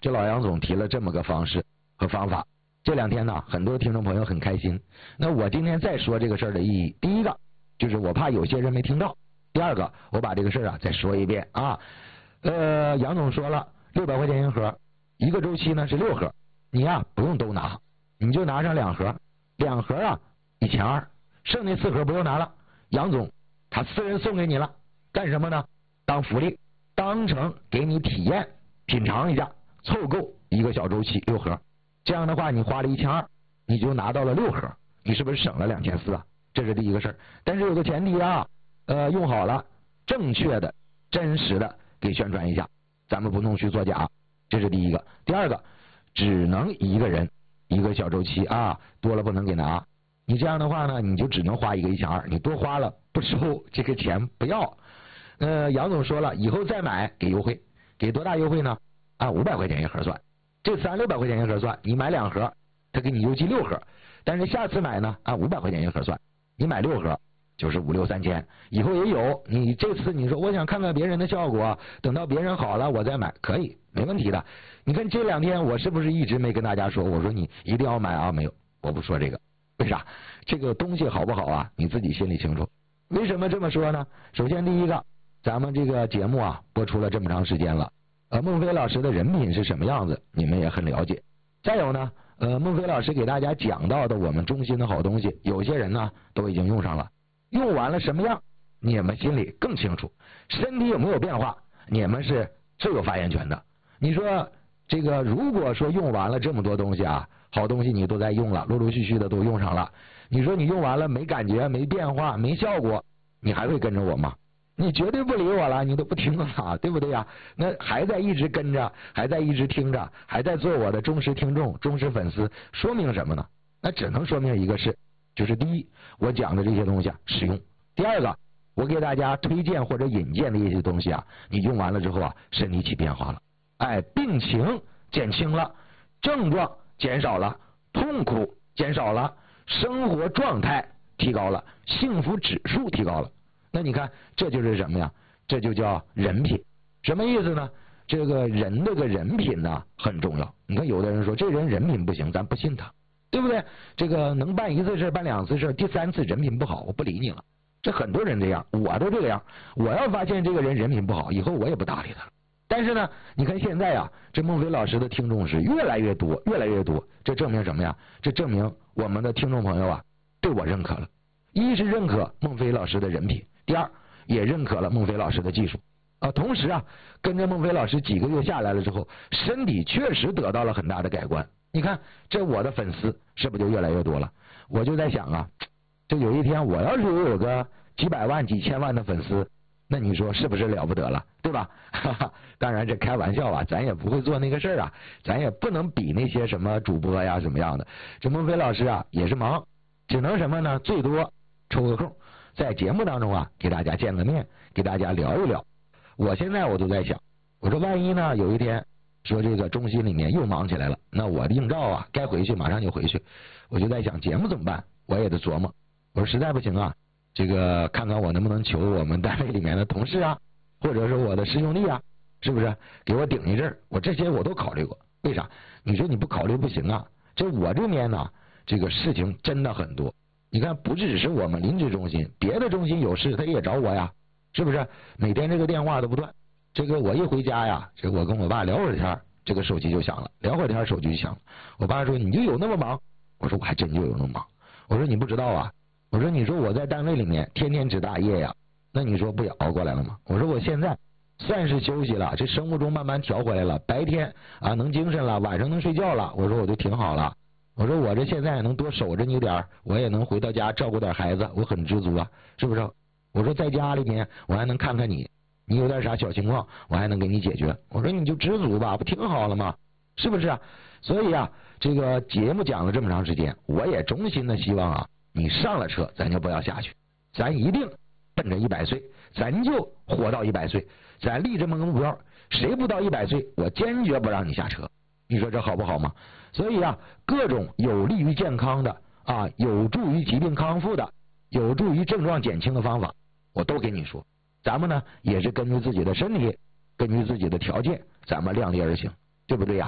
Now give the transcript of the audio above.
这老杨总提了这么个方式和方法。这2天呢，很多听众朋友很开心。那我今天再说这个事儿的意义，第一个就是我怕有些人没听到，第二个我把这个事儿啊再说一遍啊。杨总说了，600块钱1盒，一个周期呢是6盒，你呀不用都拿，你就拿上2盒，2盒啊1200，剩下4盒不用拿了，杨总他私人送给你了，干什么呢？当福利，当成给你体验品尝一下，凑够一个小周期6盒。这样的话，你花了1200，你就拿到了6盒，你是不是省了2400啊？这是第一个事儿。但是有个前提啊，用好了，正确的、真实的给宣传一下，咱们不能去作假，这是第一个。第二个，只能一个人一个小周期啊，多了不能给拿。你这样的话呢，你就只能花一个1200，你多花了不收这个钱不要。杨总说了，以后再买给优惠，给多大优惠呢？按500块钱1盒算。这次按600块钱1盒算，你买2盒，他给你邮寄6盒。但是下次买呢，按500块钱1盒算，你买6盒就是5、6、3000。以后也有，你这次你说我想看看别人的效果，等到别人好了我再买，可以，没问题的。你看这2天我是不是一直没跟大家说，我说你一定要买啊？没有，我不说这个。为啥？这个东西好不好啊？你自己心里清楚。为什么这么说呢？首先第一个，咱们这个节目啊播出了这么长时间了。孟非老师的人品是什么样子，你们也很了解。再有呢，孟非老师给大家讲到的我们中心的好东西，有些人呢都已经用上了，用完了什么样，你们心里更清楚。身体有没有变化，你们是最有发言权的。你说这个，如果说用完了这么多东西啊，好东西你都在用了，陆陆续续的都用上了，你说你用完了没感觉、没变化、没效果，你还会跟着我吗？你绝对不理我了，你都不听了，对不对呀？那还在一直跟着，还在一直听着，还在做我的忠实听众、忠实粉丝，说明什么呢？那只能说明一个事，就是第一，我讲的这些东西啊实用；第二个，我给大家推荐或者引荐的一些东西啊，你用完了之后啊，身体起变化了，哎，病情减轻了，症状减少了，痛苦减少了，生活状态提高了，幸福指数提高了。那你看，这就是什么呀？这就叫人品。什么意思呢？这个人这个人品呢很重要。你看有的人说这人人品不行，咱不信他，对不对？这个能办1次事办2次事，第3次人品不好，我不理你了。这很多人这样，我都这个样。我要发现这个人人品不好，以后我也不搭理他了。但是呢，你看现在啊，这孟非老师的听众是越来越多，越来越多。这证明什么呀？这证明我们的听众朋友啊对我认可了。一是认可孟非老师的人品，第二也认可了孟非老师的技术啊。同时啊，跟着孟非老师几个月下来了之后，身体确实得到了很大的改观。你看这我的粉丝是不是就越来越多了？我就在想啊，这有一天我要是有个几百万几千万的粉丝，那你说是不是了不得了，对吧？哈哈，当然这开玩笑啊，咱也不会做那个事儿啊，咱也不能比那些什么主播呀什么样的。这孟非老师啊也是忙，只能什么呢？最多抽个空在节目当中啊给大家见个面，给大家聊一聊。我现在我都在想，我说万一呢有一天说这个中心里面又忙起来了，那我的应召啊该回去马上就回去。我就在想节目怎么办，我也得琢磨。我说实在不行啊，这个看看我能不能求我们单位里面的同事啊，或者是我的师兄弟啊，是不是给我顶一阵？我这些我都考虑过。为啥？你说你不考虑不行啊。这我这边呢这个事情真的很多。你看不只是我们临职中心，别的中心有事他也找我呀，是不是？每天这个电话都不断。这个我一回家呀，这个我跟我爸聊会儿天，这个手机就响了，聊会儿天手机就响了。我爸说你就有那么忙？我说我还真就有那么忙。我说你不知道啊，我说你说我在单位里面天天值大夜呀，那你说不也熬过来了吗？我说我现在算是休息了，这生物钟慢慢调回来了，白天啊能精神了，晚上能睡觉了，我说我就挺好了。我说我这现在能多守着你点，我也能回到家照顾点孩子，我很知足啊，是不是？我说在家里面我还能看看你，你有点啥小情况我还能给你解决。我说你就知足吧，不挺好了吗？是不是啊？所以啊，这个节目讲了这么长时间，我也衷心的希望啊，你上了车咱就不要下去，咱一定奔着100岁，咱就活到100岁，咱立这么个目标，谁不到100岁我坚决不让你下车。你说这好不好吗？所以啊，各种有利于健康的啊，有助于疾病康复的，有助于症状减轻的方法我都给你说。咱们呢也是根据自己的身体，根据自己的条件，咱们量力而行，对不对呀？